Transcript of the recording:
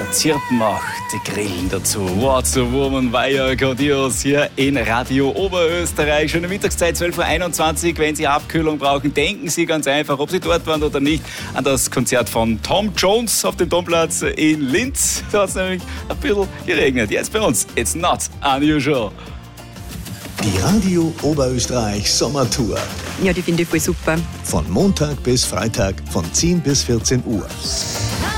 Zirpen macht die Grillen dazu. What's a Woman, Vaya Gaudios hier in Radio Oberösterreich. Schöne Mittagszeit, 12.21 Uhr. Wenn Sie Abkühlung brauchen, denken Sie ganz einfach, ob Sie dort waren oder nicht, an das Konzert von Tom Jones auf dem Domplatz in Linz. Da hat es nämlich ein bisschen geregnet. Jetzt bei uns, it's not unusual. Die Radio Oberösterreich Sommertour. Ja, die finde ich voll super. Von Montag bis Freitag von 10 bis 14 Uhr.